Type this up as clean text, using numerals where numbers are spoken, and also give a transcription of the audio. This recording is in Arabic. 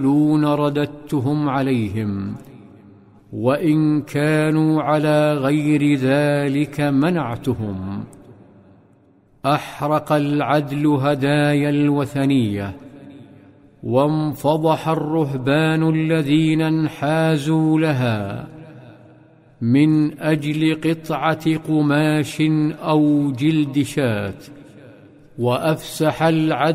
رددتهم عليهم، وإن كانوا على غير ذلك منعتهم. أحرق العدل هدايا الوثنية، وانفضح الرهبان الذين انحازوا لها من أجل قطعة قماش أو جلد شاة، وأفسح العدل